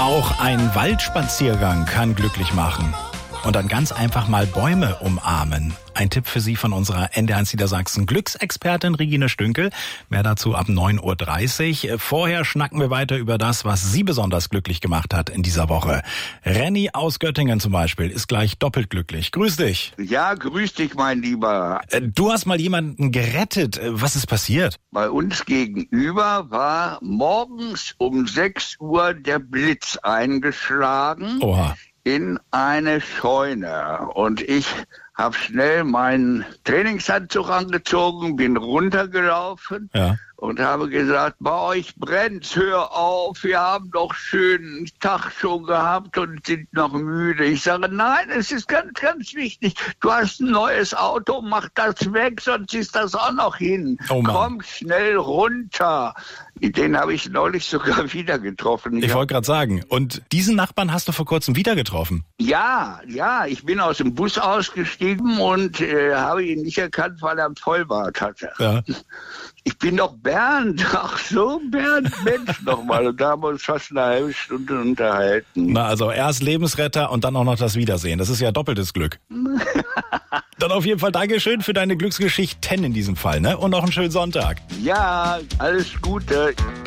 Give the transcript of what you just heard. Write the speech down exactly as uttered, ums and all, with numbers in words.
Auch ein Waldspaziergang kann glücklich machen. Und dann ganz einfach mal Bäume umarmen. Ein Tipp für Sie von unserer N D R eins Niedersachsen Glücksexpertin Regine Stünkel. Mehr dazu ab neun Uhr dreißig. Vorher schnacken wir weiter über das, was Sie besonders glücklich gemacht hat in dieser Woche. Renny aus Göttingen zum Beispiel ist gleich doppelt glücklich. Grüß dich. Ja, grüß dich, mein Lieber. Du hast mal jemanden gerettet. Was ist passiert? Bei uns gegenüber war morgens um sechs Uhr der Blitz eingeschlagen. Oha. In eine Scheune. Und ich habe schnell meinen Trainingsanzug angezogen, bin runtergelaufen. Ja. Und habe gesagt, bei euch brennt's, hör auf, wir haben doch schönen Tag schon gehabt und sind noch müde. Ich sage, nein, es ist ganz, ganz wichtig. Du hast ein neues Auto, mach das weg, sonst ist das auch noch hin. Oh Komm schnell runter. Den habe ich neulich sogar wieder getroffen. Ich, ich wollte gerade sagen, und diesen Nachbarn hast du vor kurzem wieder getroffen? Ja, ja, ich bin aus dem Bus ausgestiegen und äh, habe ihn nicht erkannt, weil er einen Vollbart hatte. Ja. Ich bin doch Bernd. Ach so, Bernd, Mensch nochmal. Und da haben wir uns fast eine halbe Stunde unterhalten. Na, also erst Lebensretter und dann auch noch das Wiedersehen. Das ist ja doppeltes Glück. Dann auf jeden Fall Dankeschön für deine Glücksgeschichten in diesem Fall, ne? Und noch einen schönen Sonntag. Ja, alles Gute.